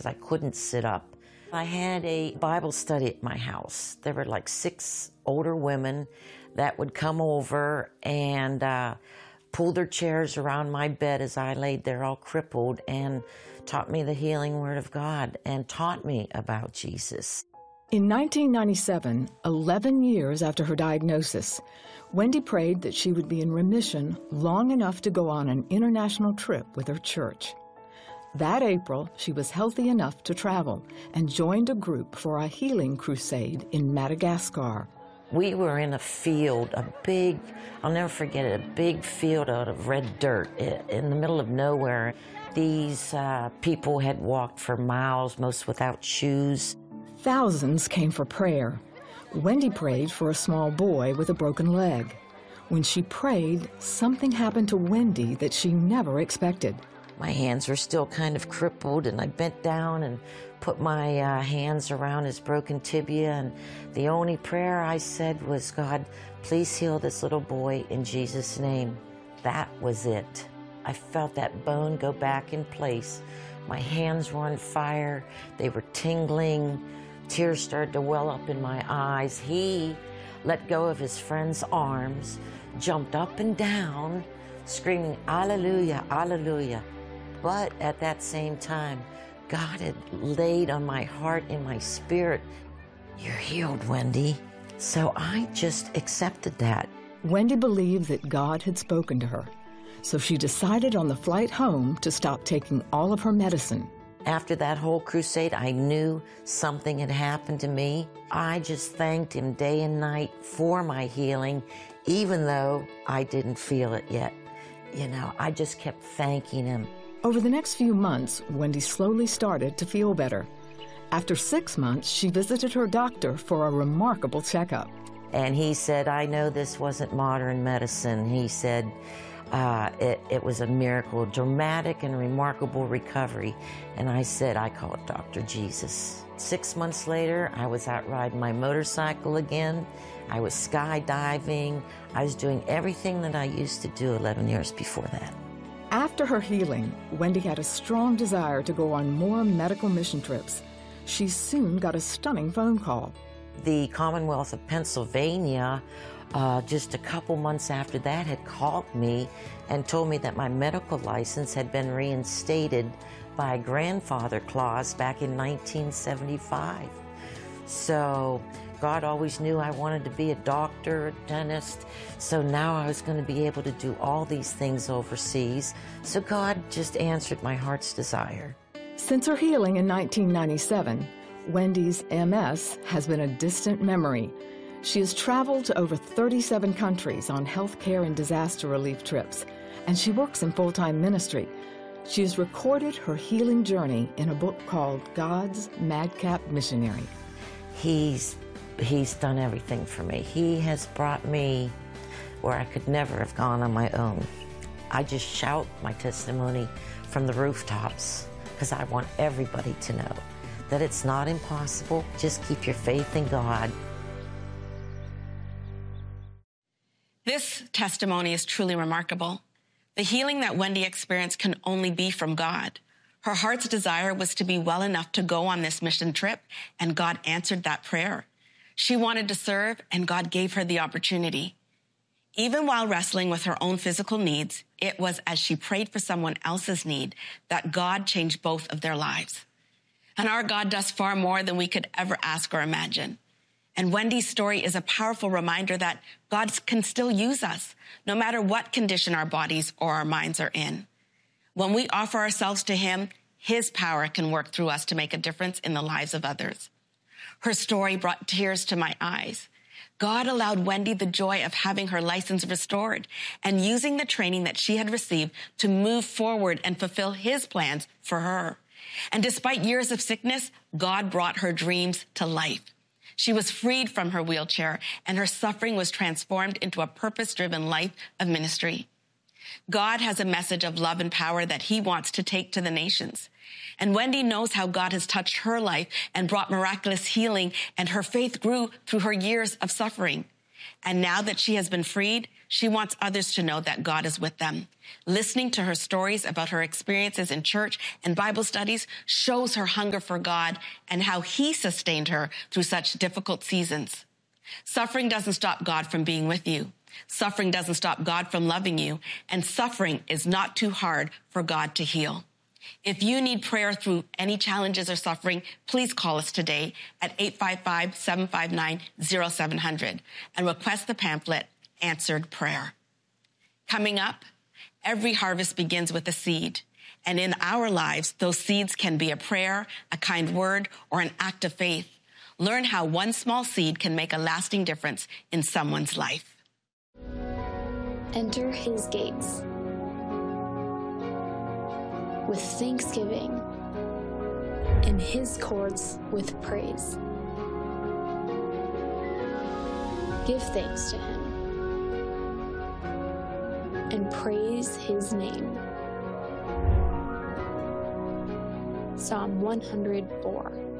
because I couldn't sit up. I had a Bible study at my house. There were like 6 older women that would come over and pull their chairs around my bed as I laid there all crippled and taught me the healing Word of God and taught me about Jesus. In 1997, 11 years after her diagnosis, Wendy prayed that she would be in remission long enough to go on an international trip with her church. That April, she was healthy enough to travel and joined a group for a healing crusade in Madagascar. We were in a field, I'll never forget it, a big field out of red dirt in the middle of nowhere. These people had walked for miles, most without shoes. Thousands came for prayer. Wendy prayed for a small boy with a broken leg. When she prayed, something happened to Wendy that she never expected. My hands were still kind of crippled, and I bent down and put my hands around his broken tibia, and the only prayer I said was, God, please heal this little boy in Jesus' name. That was it. I felt that bone go back in place. My hands were on fire. They were tingling. Tears started to well up in my eyes. He let go of his friend's arms, jumped up and down, screaming, Alleluia, Alleluia. But at that same time, God had laid on my heart and my spirit, you're healed, Wendy. So I just accepted that. Wendy believed that God had spoken to her, so she decided on the flight home to stop taking all of her medicine. After that whole crusade, I knew something had happened to me. I just thanked him day and night for my healing, even though I didn't feel it yet. You know, I just kept thanking him. Over the next few months, Wendy slowly started to feel better. After 6 months, she visited her doctor for a remarkable checkup. And he said, I know this wasn't modern medicine. He said it was a miracle, dramatic and remarkable recovery. And I said, I call it Dr. Jesus. 6 months later, I was out riding my motorcycle again. I was skydiving. I was doing everything that I used to do 11 years before that. After her healing, Wendy had a strong desire to go on more medical mission trips. She soon got a stunning phone call. The Commonwealth of Pennsylvania, just a couple months after that, had called me and told me that my medical license had been reinstated by a grandfather clause back in 1975. So God always knew I wanted to be a doctor, a dentist, so now I was going to be able to do all these things overseas. So God just answered my heart's desire. Since her healing in 1997, Wendy's MS has been a distant memory. She has traveled to over 37 countries on healthcare and disaster relief trips, and she works in full-time ministry. She has recorded her healing journey in a book called God's Madcap Missionary. He's done everything for me. He has brought me where I could never have gone on my own. I just shout my testimony from the rooftops because I want everybody to know that it's not impossible. Just keep your faith in God. This testimony is truly remarkable. The healing that Wendy experienced can only be from God. Her heart's desire was to be well enough to go on this mission trip, and God answered that prayer. She wanted to serve, and God gave her the opportunity. Even while wrestling with her own physical needs, it was as she prayed for someone else's need that God changed both of their lives. And our God does far more than we could ever ask or imagine. And Wendy's story is a powerful reminder that God can still use us, no matter what condition our bodies or our minds are in. When we offer ourselves to Him, His power can work through us to make a difference in the lives of others. Her story brought tears to my eyes. God allowed Wendy the joy of having her license restored and using the training that she had received to move forward and fulfill His plans for her. And despite years of sickness, God brought her dreams to life. She was freed from her wheelchair, and her suffering was transformed into a purpose-driven life of ministry. God has a message of love and power that He wants to take to the nations. And Wendy knows how God has touched her life and brought miraculous healing, and her faith grew through her years of suffering. And now that she has been freed, she wants others to know that God is with them. Listening to her stories about her experiences in church and Bible studies shows her hunger for God and how he sustained her through such difficult seasons. Suffering doesn't stop God from being with you. Suffering doesn't stop God from loving you. And suffering is not too hard for God to heal. If you need prayer through any challenges or suffering, please call us today at 855-759-0700 and request the pamphlet, Answered Prayer. Coming up, every harvest begins with a seed. And in our lives, those seeds can be a prayer, a kind word, or an act of faith. Learn how one small seed can make a lasting difference in someone's life. Enter his gates with thanksgiving, in his courts with praise. Give thanks to him and praise his name. Psalm 104.